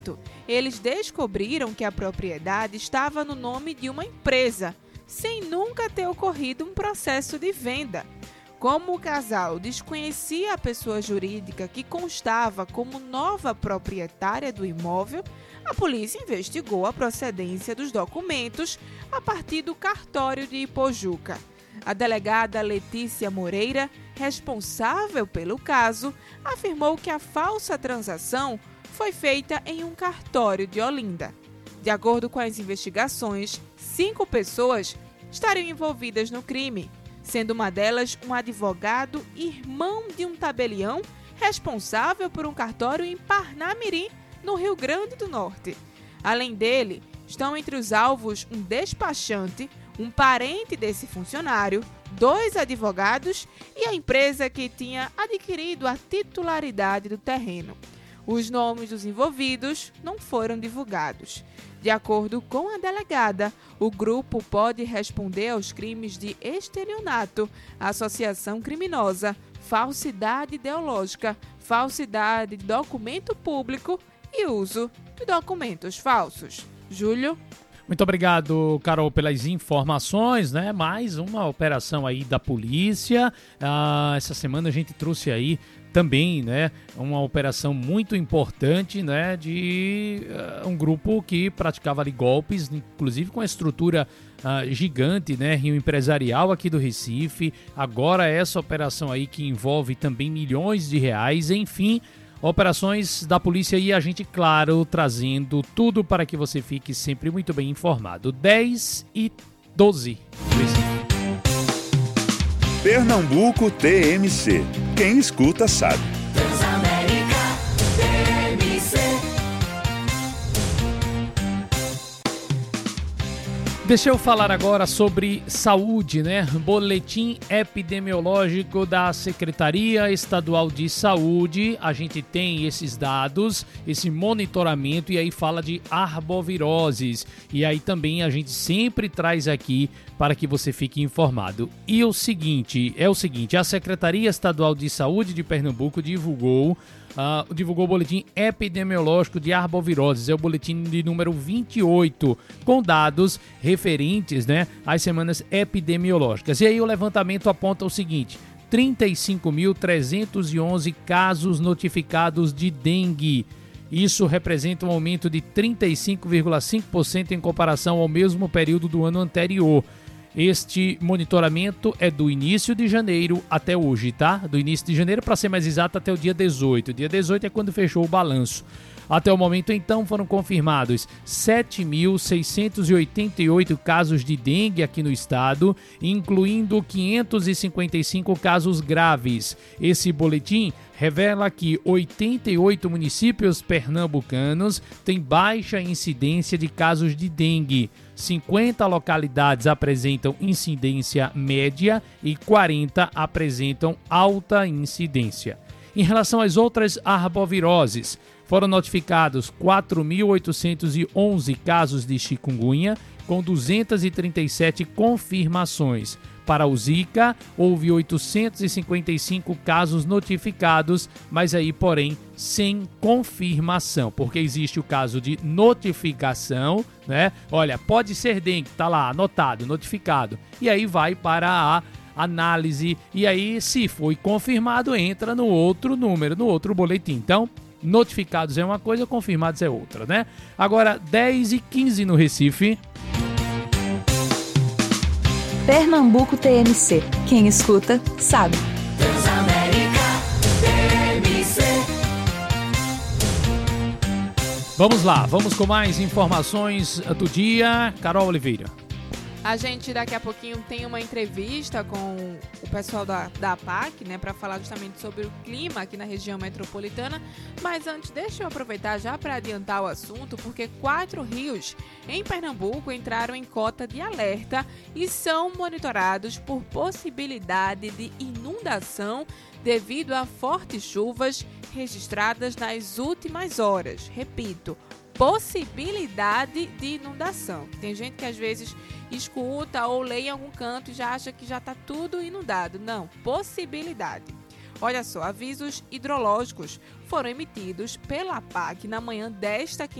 Eles descobriram que a propriedade estava no nome de uma empresa, sem nunca ter ocorrido um processo de venda. Como o casal desconhecia a pessoa jurídica que constava como nova proprietária do imóvel, a polícia investigou a procedência dos documentos a partir do cartório de Ipojuca. A delegada Letícia Moreira, responsável pelo caso, afirmou que a falsa transação foi feita em um cartório de Olinda. De acordo com as investigações, 5 pessoas estariam envolvidas no crime, sendo uma delas um advogado irmão de um tabelião responsável por um cartório em Parnamirim, no Rio Grande do Norte. Além dele, estão entre os alvos um despachante, um parente desse funcionário, 2 advogados e a empresa que tinha adquirido a titularidade do terreno. Os nomes dos envolvidos não foram divulgados. De acordo com a delegada, o grupo pode responder aos crimes de estelionato, associação criminosa, falsidade ideológica, falsidade de documento público e uso de documentos falsos. Júlio? Muito obrigado, Carol, pelas informações, né? Mais uma operação aí da polícia. Essa semana a gente trouxe aí também, né, uma operação muito importante, né, de um grupo que praticava ali golpes, inclusive com a estrutura gigante, né, Rio Empresarial aqui do Recife. Agora essa operação aí que envolve também milhões de reais, enfim, operações da polícia e a gente, claro, trazendo tudo para que você fique sempre muito bem informado. 10h12. Pernambuco TMC. Quem escuta sabe. Deixa eu falar agora sobre saúde, né? Boletim epidemiológico da Secretaria Estadual de Saúde. A gente tem esses dados, esse monitoramento, e aí fala de arboviroses. E aí também a gente sempre traz aqui para que você fique informado. E o seguinte, a Secretaria Estadual de Saúde de Pernambuco divulgou o boletim epidemiológico de arboviroses, é o boletim de número 28, com dados referentes, né, às semanas epidemiológicas. E aí o levantamento aponta o seguinte: 35.311 casos notificados de dengue. Isso representa um aumento de 35,5% em comparação ao mesmo período do ano anterior. Este monitoramento é do início de janeiro até hoje, tá? Do início de janeiro, para ser mais exato, até o dia 18. O dia 18 é quando fechou o balanço. Até o momento, então, foram confirmados 7.688 casos de dengue aqui no estado, incluindo 555 casos graves. Esse boletim revela que 88 municípios pernambucanos têm baixa incidência de casos de dengue. 50 localidades apresentam incidência média e 40 apresentam alta incidência. Em relação às outras arboviroses, foram notificados 4.811 casos de chikungunya, com 237 confirmações. Para o Zika, houve 855 casos notificados, mas aí, porém, sem confirmação, porque existe o caso de notificação, né? Olha, pode ser dengue, tá lá, anotado, notificado. E aí vai para a análise, e aí, se foi confirmado, entra no outro número, no outro boletim. Então, notificados é uma coisa, confirmados é outra, né? Agora, 10h15 no Recife. Pernambuco TMC. Quem escuta, sabe. Vamos lá, vamos com mais informações do dia. Carol Oliveira. A gente daqui a pouquinho tem uma entrevista com o pessoal da APAC, né, para falar justamente sobre o clima aqui na região metropolitana. Mas antes, deixa eu aproveitar já para adiantar o assunto, porque 4 rios em Pernambuco entraram em cota de alerta e são monitorados por possibilidade de inundação devido a fortes chuvas registradas nas últimas horas. Repito, possibilidade de inundação. Tem gente que às vezes escuta ou lê em algum canto e já acha que já está tudo inundado. Não, possibilidade. Olha só, avisos hidrológicos foram emitidos pela APAC na manhã desta